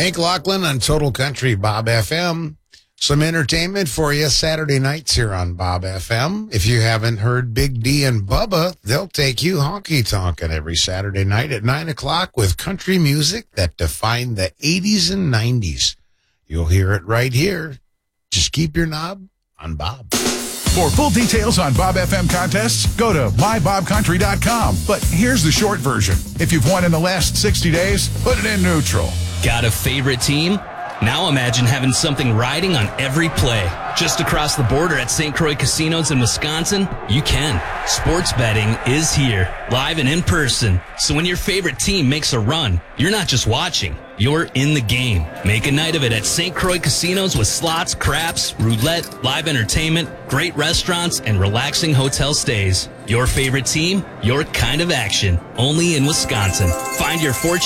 Hank Lachlan on Total Country Bob FM. Some entertainment for you Saturday nights here on Bob FM. If you haven't heard Big D and Bubba, they'll take you honky-tonkin' every Saturday night at 9 o'clock with country music that defined the 80s and 90s. You'll hear it right here. Just keep your knob on Bob. For full details on Bob FM contests, go to mybobcountry.com. But here's the short version. If you've won in the last 60 days, put it in neutral. Got a favorite team? Now imagine having something riding on every play. Just across the border at St. Croix Casinos in Wisconsin, you can. Sports betting is here, live and in person. So when your favorite team makes a run, you're not just watching, you're in the game. Make a night of it at St. Croix Casinos with slots, craps, roulette, live entertainment, great restaurants, and relaxing hotel stays. Your favorite team, your kind of action. Only in Wisconsin. Find your fortune